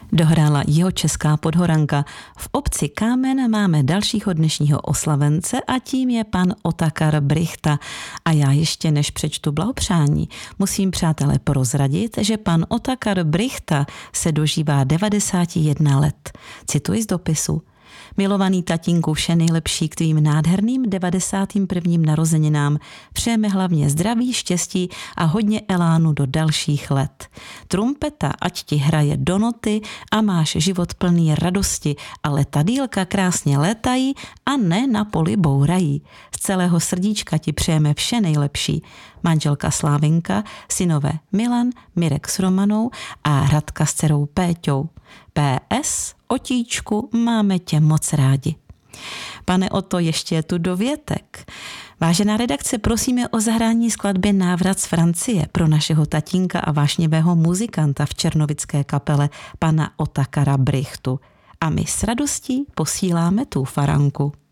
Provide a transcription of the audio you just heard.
Dohrála jihočeská Podhoranka. V obci Kámen máme dalšího dnešního oslavence a tím je pan Otakar Brychta. A já ještě než přečtu blahopřání, musím přátelé prozradit, že pan Otakar Brychta se dožívá 91 let. Cituji z dopisu. Milovaný tatínku, vše nejlepší k tvým nádherným 91. narozeninám. Přejeme hlavně zdraví, štěstí a hodně elánu do dalších let. Trumpeta ať ti hraje do noty a máš život plný radosti a letadýlka krásně létají a ne na poli bourají. Z celého srdíčka ti přejeme vše nejlepší. Manželka Slávinka, synové Milan, Mirek s Romanou a Radka s dcerou Péťou. PS, Otíčku, máme tě moc rádi. Pane Oto, ještě je tu dovětek. Vážená redakce, prosíme o zahrání skladby Návrat z Francie pro našeho tatínka a vášnivého muzikanta v černovické kapele pana Otakara Brychtu. A my s radostí posíláme tu faranku.